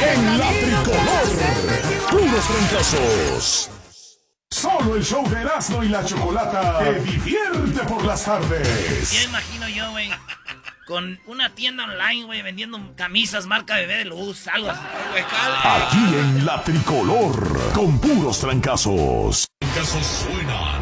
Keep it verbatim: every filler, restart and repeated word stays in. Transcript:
En la tricolor, puros trancazos. Solo el show de Erasmo y la Chocolata te divierte por las tardes. Ya imagino yo, güey, con una tienda online, güey, vendiendo camisas marca Bebé de Luz, algo así. Aquí en la tricolor, con puros trancazos. Trancazos suenan